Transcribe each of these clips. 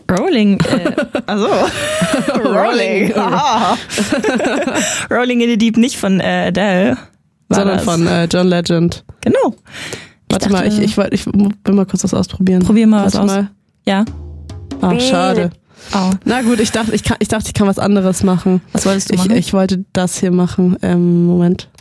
Rolling. Rolling. Rolling in the Deep, nicht von Adele. Sondern von John Legend. Genau. Warte mal, ich will mal kurz was ausprobieren. Probier mal was aus. Ja. Ach, schade. Oh. Na gut, ich dachte, ich kann was anderes machen. Was wolltest du machen? Ich wollte das hier machen. Moment.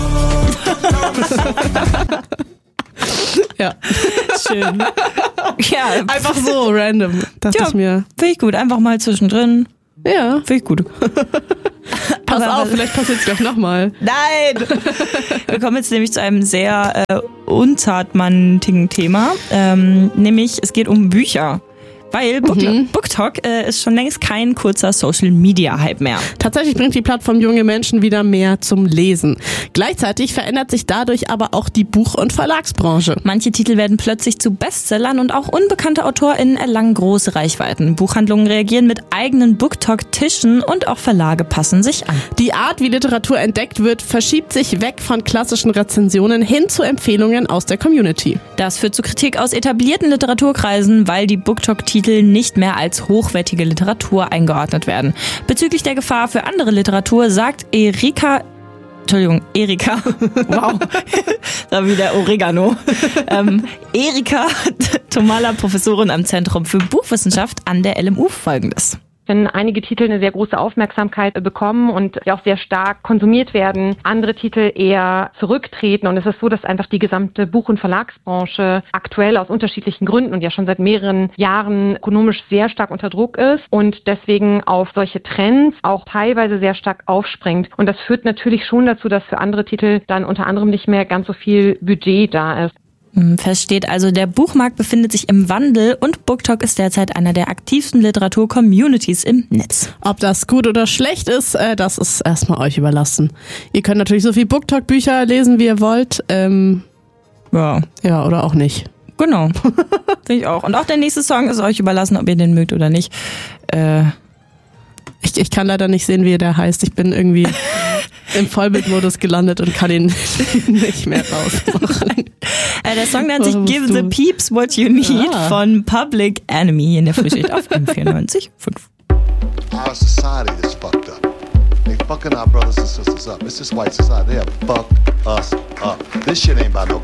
Ja. Schön. Ja, einfach so random, dachte ich mir. Finde ich gut, einfach mal zwischendrin. Ja. Finde ich gut. Pass auf, vielleicht passiert es gleich nochmal. Nein! Wir kommen jetzt nämlich zu einem sehr unzartmantigen Thema. Nämlich, es geht um Bücher. Weil BookTok ist schon längst kein kurzer Social-Media-Hype mehr. Tatsächlich bringt die Plattform junge Menschen wieder mehr zum Lesen. Gleichzeitig verändert sich dadurch aber auch die Buch- und Verlagsbranche. Manche Titel werden plötzlich zu Bestsellern und auch unbekannte AutorInnen erlangen große Reichweiten. Buchhandlungen reagieren mit eigenen BookTok-Tischen und auch Verlage passen sich an. Die Art, wie Literatur entdeckt wird, verschiebt sich weg von klassischen Rezensionen hin zu Empfehlungen aus der Community. Das führt zu Kritik aus etablierten Literaturkreisen, weil die BookTok-Titel nicht mehr als hochwertige Literatur eingeordnet werden. Bezüglich der Gefahr für andere Literatur sagt Erika, wow, da wieder Oregano. Erika Tomala, Professorin am Zentrum für Buchwissenschaft an der LMU, Folgendes. Wenn einige Titel eine sehr große Aufmerksamkeit bekommen und auch sehr stark konsumiert werden, andere Titel eher zurücktreten. Und es ist so, dass einfach die gesamte Buch- und Verlagsbranche aktuell aus unterschiedlichen Gründen und ja schon seit mehreren Jahren ökonomisch sehr stark unter Druck ist und deswegen auf solche Trends auch teilweise sehr stark aufspringt. Und das führt natürlich schon dazu, dass für andere Titel dann unter anderem nicht mehr ganz so viel Budget da ist. Fest steht also, der Buchmarkt befindet sich im Wandel und BookTok ist derzeit einer der aktivsten Literatur-Communities im Netz. Ob das gut oder schlecht ist, das ist erstmal euch überlassen. Ihr könnt natürlich so viel BookTok-Bücher lesen, wie ihr wollt. Ja, oder auch nicht. Genau, finde ich auch. Und auch der nächste Song ist euch überlassen, ob ihr den mögt oder nicht. Ich kann leider nicht sehen, wie der heißt. Ich bin irgendwie im Vollbildmodus gelandet und kann ihn nicht mehr rausmachen. Der Song nennt sich Give the Peeps What You Need von Public Enemy in der Frühschicht auf M94.5. Our society is fucked up. They fucking our brothers and sisters up. It's this white society. They have fucked us up. This shit ain't about no